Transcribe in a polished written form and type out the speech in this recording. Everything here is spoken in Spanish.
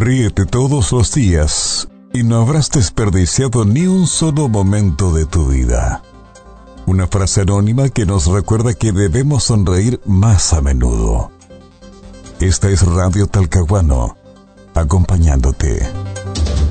Ríete todos los días y no habrás desperdiciado ni un solo momento de tu vida. Una frase anónima que nos recuerda que debemos sonreír más a menudo. Esta es Radio Talcahuano, acompañándote.